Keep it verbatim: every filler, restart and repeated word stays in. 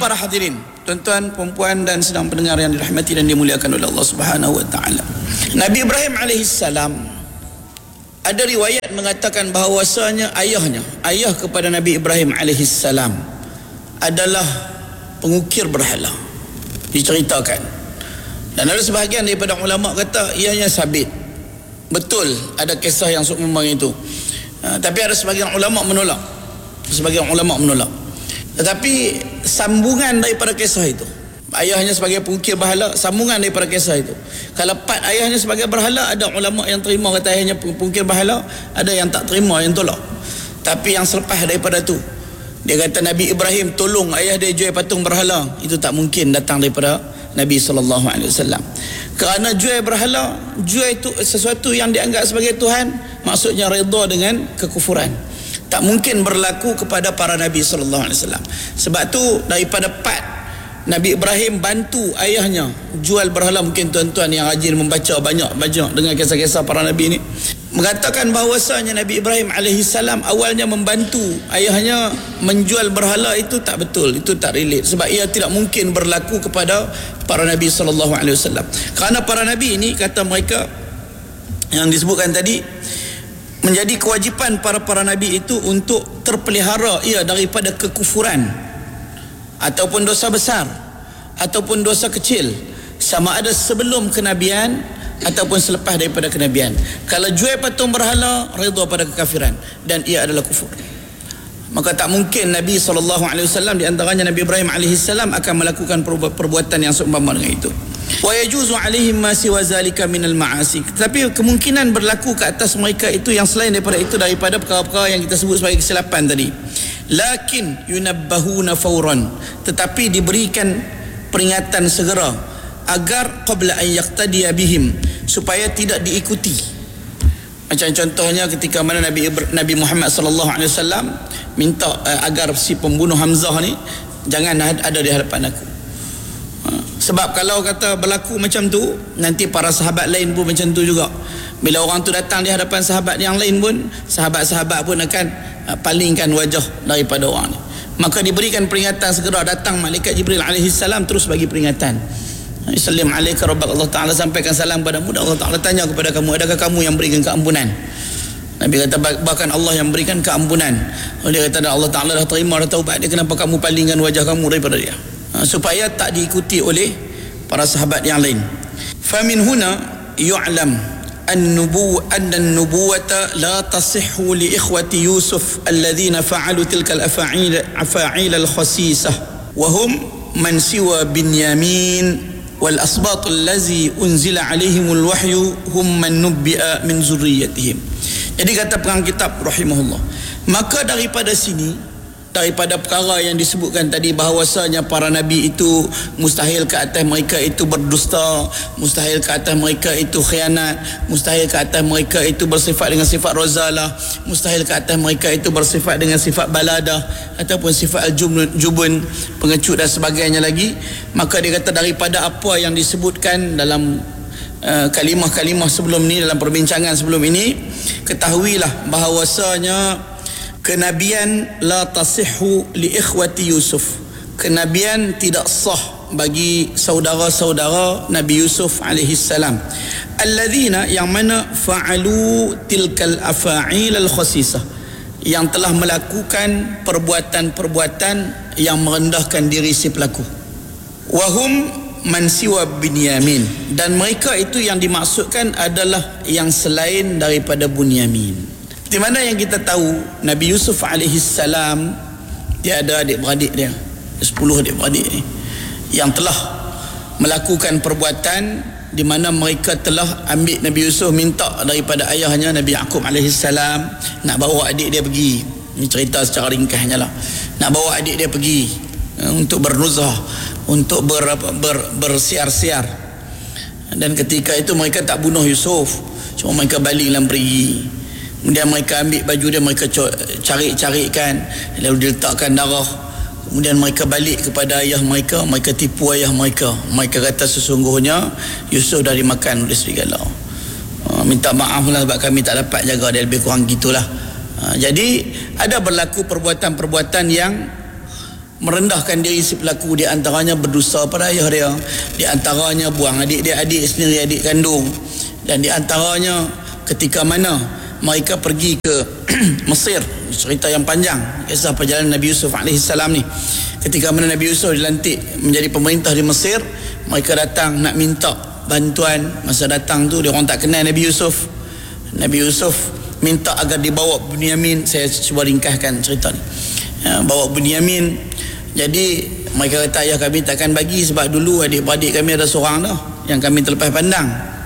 para hadirin, tuan-tuan, perempuan dan sedang pendengar yang dirahmati dan dimuliakan oleh Allah Subhanahu wa taala. Nabi Ibrahim alaihissalam, ada riwayat mengatakan bahawasanya ayahnya, ayah kepada Nabi Ibrahim alaihissalam adalah pengukir berhala. Diceritakan. Dan ada sebahagian daripada ulama kata ianya sabit. Betul ada kisah yang seumpama itu. Uh, tapi ada sebahagian ulama menolak. Sebahagian ulama menolak. Tetapi sambungan daripada kisah itu, ayahnya sebagai pengukir berhala, sambungan daripada kisah itu. Kalau part ayahnya sebagai berhala, ada ulama yang terima kata ayahnya pengukir berhala, ada yang tak terima, yang tolak. Tapi yang selepas daripada tu, dia kata Nabi Ibrahim tolong ayah dia jual patung berhala, itu tak mungkin datang daripada Nabi sallallahu alaihi wasallam. Kerana jual berhala, jual itu sesuatu yang dianggap sebagai Tuhan, maksudnya redha dengan kekufuran. Tak mungkin berlaku kepada para Nabi sallallahu alaihi wasallam. Sebab tu daripada part Nabi Ibrahim bantu ayahnya jual berhala, mungkin tuan-tuan yang rajin membaca banyak-banyak dengan kisah-kisah para Nabi ini mengatakan bahawasanya Nabi Ibrahim alaihissalam awalnya membantu ayahnya menjual berhala, itu tak betul, itu tak relate. Sebab ia tidak mungkin berlaku kepada para Nabi sallallahu alaihi wasallam. Kerana para Nabi ini, kata mereka yang disebutkan tadi, menjadi kewajipan para-para Nabi itu untuk terpelihara ia daripada kekufuran ataupun dosa besar ataupun dosa kecil, sama ada sebelum kenabian ataupun selepas daripada kenabian. Kalau jual patung berhala, redha pada kekafiran, dan ia adalah kufur. Maka tak mungkin Nabi sallallahu alaihi wasallam, di antaranya Nabi Ibrahim alaihi salam, akan melakukan perbuatan yang seumpama dengan itu. Wa yajuzu alaihim ma siwa zalika minal ma'asi. Tapi kemungkinan berlaku ke atas mereka itu yang selain daripada itu, daripada perkara-perkara yang kita sebut sebagai kesilapan tadi. Lakin yunabbahuna fawran, tetapi diberikan peringatan segera, agar qabla an yaqtadiya bihim, supaya tidak diikuti. Macam contohnya ketika mana Nabi Nabi Muhammad sallallahu alaihi wasallam minta uh, agar si pembunuh Hamzah ni jangan ada di hadapan aku. Uh, sebab kalau kata berlaku macam tu, nanti para sahabat lain pun macam tu juga. Bila orang tu datang di hadapan sahabat yang lain pun, sahabat-sahabat pun akan uh, palingkan wajah daripada orang ni. Maka diberikan peringatan segera, datang malaikat Jibril alaihi salam terus bagi peringatan. Salam alaika rabbak, Allah Ta'ala sampaikan salam padamu, dan Allah Ta'ala tanya kepada kamu, adakah kamu yang berikan keampunan? Nabi kata bahkan Allah yang berikan keampunan. Dia kata Allah Ta'ala dah terima, dah taubat dia, kenapa kamu palingkan wajah kamu daripada dia? Supaya tak diikuti oleh para sahabat yang lain. Famin huna yu'lam an-nubu anna an-nubuwata la tasihhu li ikhwati Yusuf alladhina fa'alu tilka al-afa'il afa'il al-khasisah wa hum man siwa Binyamin wal asbat allazi unzila alaihimul wahyu hum man nubbi'a min zurriyyatihim. Jadi kata perang kitab rahimahullah, maka daripada sini, daripada perkara yang disebutkan tadi, bahawasanya para nabi itu mustahil ke atas mereka itu berdusta, mustahil ke atas mereka itu khianat, mustahil ke atas mereka itu bersifat dengan sifat razalah, mustahil ke atas mereka itu bersifat dengan sifat baladah ataupun sifat al-jubun, pengecut dan sebagainya lagi. Maka dia kata daripada apa yang disebutkan dalam uh, kalimah-kalimah sebelum ini, dalam perbincangan sebelum ini, ketahuilah bahawasanya kenabian la tasihhu li ikhwati Yusuf, kenabian tidak sah bagi saudara-saudara Nabi Yusuf alaihi salam, alladzina, yang mana fa'alu tilkal afa'il al-khasisah, yang telah melakukan perbuatan-perbuatan yang merendahkan diri si pelaku. Wahum man siwa Binyamin, dan mereka itu yang dimaksudkan adalah yang selain daripada Bunyamin. Di mana yang kita tahu Nabi Yusuf alaihi salam, dia ada adik-beradik dia, sepuluh adik-beradik ni, yang telah melakukan perbuatan di mana mereka telah ambil Nabi Yusuf, minta daripada ayahnya Nabi Yaqub alaihi salam nak bawa adik dia pergi. Ini cerita secara ringkasnya lah. Nak bawa adik dia pergi uh, untuk bernuzah, untuk ber, ber, bersiar-siar. Dan ketika itu mereka tak bunuh Yusuf, cuma mereka balik dalam perigi. Kemudian mereka ambil baju dia, mereka cari-carikan, lalu diletakkan darah. Kemudian mereka balik kepada ayah mereka, mereka tipu ayah mereka. Mereka kata sesungguhnya Yusuf dah dimakan oleh serigala. Uh, minta maaf lah sebab kami tak dapat jaga dia, lebih kurang gitulah. Uh, jadi ada berlaku perbuatan-perbuatan yang merendahkan diri si pelaku, di antaranya berdusta pada ayah dia, di antaranya buang adik dia, adik sendiri, adik kandung, dan di antaranya ketika mana mereka pergi ke Mesir, cerita yang panjang, kisah perjalanan Nabi Yusuf alaihi salam ni. Ketika mana Nabi Yusuf dilantik menjadi pemerintah di Mesir, mereka datang nak minta bantuan. Masa datang tu dia orang tak kenal Nabi Yusuf. Nabi Yusuf minta agar dibawa Bunyamin. Saya cuba ringkaskan cerita ni. Ya, bawa Bunyamin. Jadi mereka kata ayah kami takkan bagi, sebab dulu adik-beradik kami ada seorang dah yang kami terlepas pandang.